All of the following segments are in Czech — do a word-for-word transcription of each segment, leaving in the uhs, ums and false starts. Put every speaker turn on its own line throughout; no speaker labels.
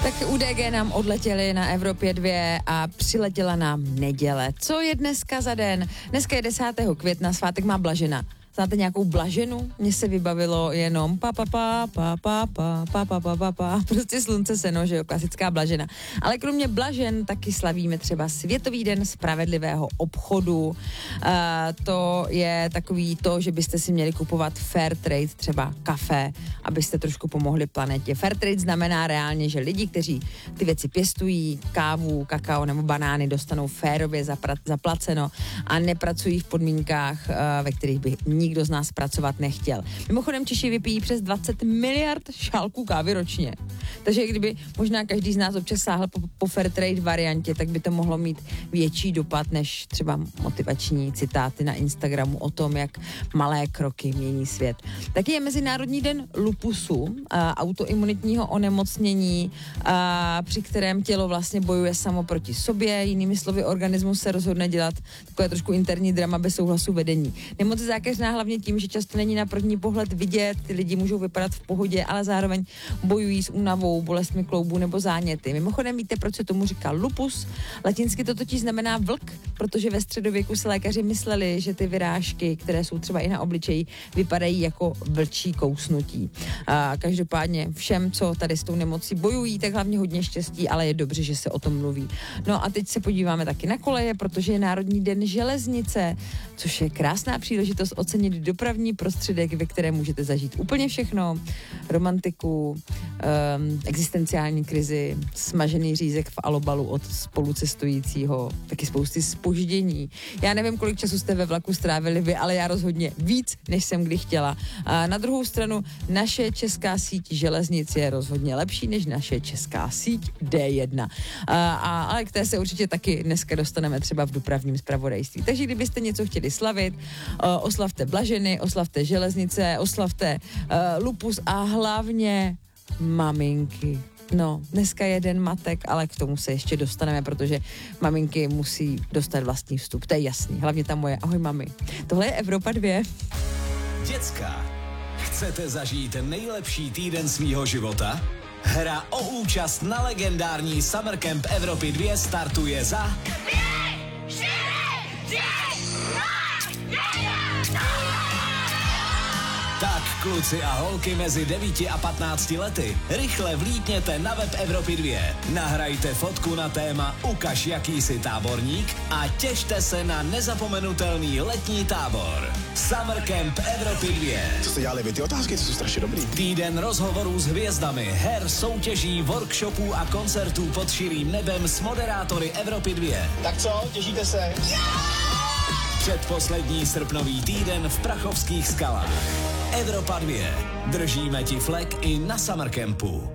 Tak U D G nám odletěli na Evropě dvě a přiletěla nám neděle. Co je dneska za den? Dneska je desátého května, svátek má Blažena. Znáte nějakou Blaženu? Mně se vybavilo jenom pa pa pa pa pa pa pa pa pa pa pa prostě slunce seno, že jo, klasická Blažena. Ale kromě Blažen taky slavíme třeba Světový den spravedlivého obchodu. Uh, to je takový to, že byste si měli kupovat fair trade, třeba kafe, abyste trošku pomohli planetě. Fair trade znamená reálně, že lidi, kteří ty věci pěstují, kávu, kakao nebo banány, dostanou férově zapra- zaplaceno a nepracují v podmínkách, uh, ve kterých by nikdo z nás pracovat nechtěl. Mimochodem Češi vypijí přes dvacet miliard šálků kávy ročně. Takže kdyby možná každý z nás občas sáhl po, po fair trade variantě, tak by to mohlo mít větší dopad než třeba motivační citáty na Instagramu o tom, jak malé kroky mění svět. Taky je Mezinárodní den lupusu, a, autoimunitního onemocnění, a, při kterém tělo vlastně bojuje samo proti sobě. Jinými slovy, organismus se rozhodne dělat takové trošku interní drama bez souhlasu vedení. Nemoc je zákeřná hlavně tím, že často není na první pohled vidět, ty lidi můžou vypadat v pohodě, ale zároveň bojují s únavou, bolestmi kloubů nebo záněty. Mimochodem víte, proč se tomu říká lupus? Latinsky to totiž znamená vlk, protože ve středověku si lékaři mysleli, že ty vyrážky, které jsou třeba i na obličeji, vypadají jako vlčí kousnutí. A každopádně všem, co tady s tou nemocí bojují, tak hlavně hodně štěstí, ale je dobře, že se o tom mluví. No a teď se podíváme taky na koleje, protože je Národní den železnice, což je krásná příležitost ocenit dopravní prostředek, ve kterém můžete zažít úplně všechno. Romantiku, um, existenciální krizi, smažený řízek v alobalu od spolucestujícího, taky spousty zpoždění. Já nevím, kolik času jste ve vlaku strávili vy, ale já rozhodně víc, než jsem kdy chtěla. A na druhou stranu, naše česká síť železnic je rozhodně lepší než naše česká síť D jedna. A, a, ale k té se určitě taky dneska dostaneme třeba v dopravním zpravodajství. Takže kdybyste něco chtěli slavit, uh, oslavte Blaženy, oslavte železnice, oslavte uh, lupus a hlavně maminky. No, dneska je den matek, ale k tomu se ještě dostaneme, protože maminky musí dostat vlastní vstup, to je jasný. Hlavně ta moje, ahoj mami. Tohle je Evropa dvě.
Děcka, chcete zažít nejlepší týden svýho života? Hra o účast na legendární Summer Camp Evropy dvě startuje za... Tak, kluci a holky mezi devíti a patnácti lety, rychle vlítněte na web Evropy dvě. Nahrajte fotku na téma Ukaž, jaký jsi táborník a těšte se na nezapomenutelný letní tábor. Summer Camp Evropy dvě.
Co jste dělali vy, ty otázky, co jsou strašně dobrý.
Týden rozhovorů s hvězdami, her, soutěží, workshopů a koncertů pod širým nebem s moderátory Evropy dvě.
Tak co, těšíte se?
Předposlední srpnový týden v Prachovských skalách. Evropa dvě. Držíme ti flek i na Summer Campu.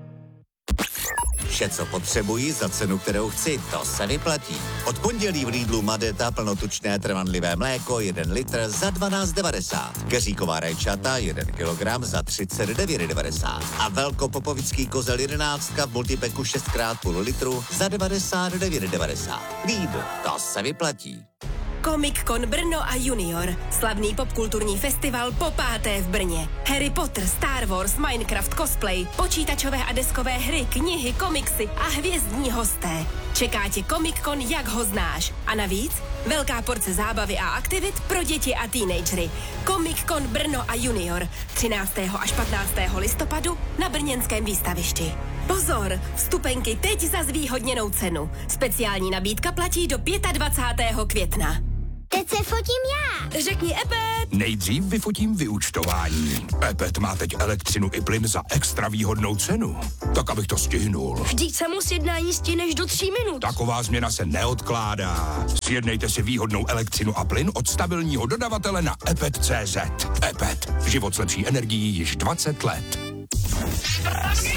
Vše, co potřebuji za cenu, kterou chci, to se vyplatí. Od pondělí v Lidlu Madeta plnotučné trvanlivé mléko jeden litr za dvanáct devadesát. Keříková rajčata jeden kilogram za třicet devět devadesát. A velkopopovický kozel jedenáctka v multipeku šest krát půl litru za devadesát devět devadesát. Lidl, to se vyplatí.
Comic Con Brno a Junior. Slavný popkulturní festival po páté v Brně. Harry Potter, Star Wars, Minecraft, cosplay, počítačové a deskové hry, knihy, komiksy a hvězdní hosté. Čeká tě Comic Con, jak ho znáš. A navíc velká porce zábavy a aktivit pro děti a teenagery. Comic Con Brno a Junior. třináctého až patnáctého listopadu na brněnském výstavišti. Pozor, vstupenky teď za zvýhodněnou cenu. Speciální nabídka platí do dvacátého pátého května.
Teď se fotím já.
Řekni Epet.
Nejdřív vyfotím vyúčtování. Epet má teď elektřinu i plyn za extra výhodnou cenu. Tak, abych to stihnul.
Vždyť samo sjednání stihneš do tří minut.
Taková změna se neodkládá. Sjednejte si výhodnou elektřinu a plyn od stabilního dodavatele na epet tečka cé zet. Epet. Život s lepší energií již dvacet let.